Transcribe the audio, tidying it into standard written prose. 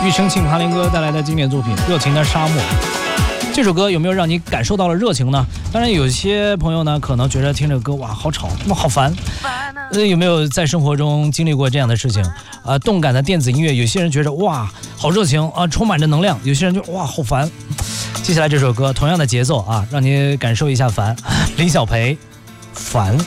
庾澄庆、韩林哥带来的经典作品《热情的沙漠》。这首歌有没有让你感受到了热情呢？当然，有些朋友呢可能觉得听这个歌哇好吵，好烦。有没有在生活中经历过这样的事情？动感的电子音乐，有些人觉得哇好热情啊，充满着能量；有些人就哇好烦。接下来这首歌同样的节奏啊，让你感受一下烦。李小培，烦。